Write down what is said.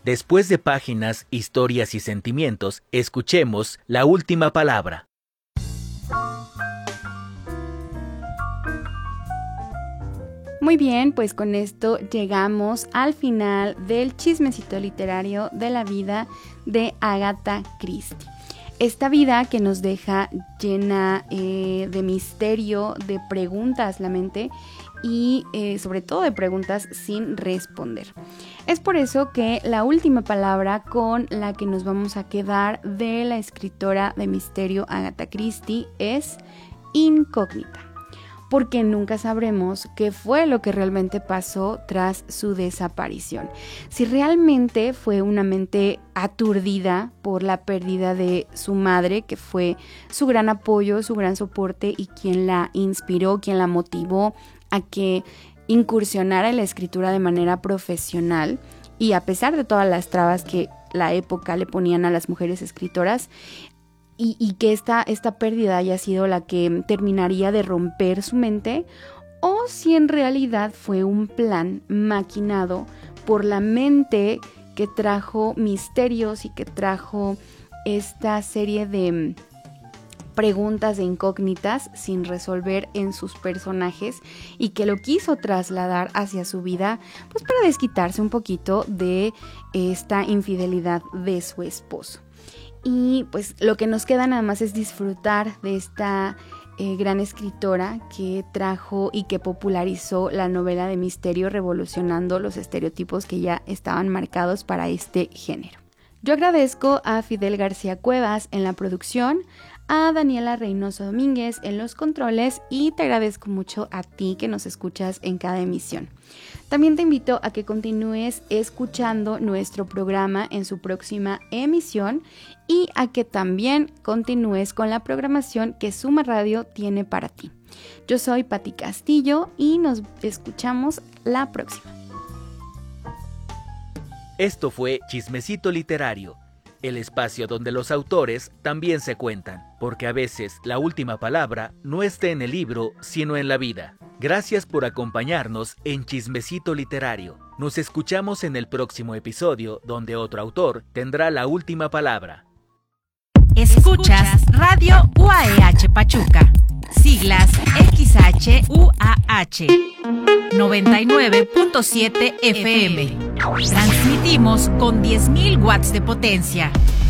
Después de páginas, historias y sentimientos, escuchemos La Última Palabra. Muy bien, pues con esto llegamos al final del chismecito literario de la vida de Agatha Christie. Esta vida que nos deja llena de misterio, de preguntas la mente y sobre todo de preguntas sin responder. Es por eso que la última palabra con la que nos vamos a quedar de la escritora de misterio Agatha Christie es incógnita, porque nunca sabremos qué fue lo que realmente pasó tras su desaparición. Si realmente fue una mente aturdida por la pérdida de su madre, que fue su gran apoyo, su gran soporte y quien la inspiró, quien la motivó a que incursionara en la escritura de manera profesional, y a pesar de todas las trabas que la época le ponían a las mujeres escritoras, y que esta pérdida haya sido la que terminaría de romper su mente, o si en realidad fue un plan maquinado por la mente que trajo misterios y que trajo esta serie de preguntas e incógnitas sin resolver en sus personajes, y que lo quiso trasladar hacia su vida, pues para desquitarse un poquito de esta infidelidad de su esposo. Y pues lo que nos queda nada más es disfrutar de esta gran escritora que trajo y que popularizó la novela de misterio, revolucionando los estereotipos que ya estaban marcados para este género. Yo agradezco a Fidel García Cuevas en la producción, a Daniela Reynoso Domínguez en los controles, y te agradezco mucho a ti que nos escuchas en cada emisión. También te invito a que continúes escuchando nuestro programa en su próxima emisión, y a que también continúes con la programación que Suma Radio tiene para ti. Yo soy Pati Castillo y nos escuchamos la próxima. Esto fue Chismecito Literario, el espacio donde los autores también se cuentan, porque a veces la última palabra no está en el libro, sino en la vida. Gracias por acompañarnos en Chismecito Literario. Nos escuchamos en el próximo episodio, donde otro autor tendrá la última palabra. Escuchas Radio UAEH Pachuca, siglas XHUAH, 99.7 FM. Transmitimos con 10.000 watts de potencia.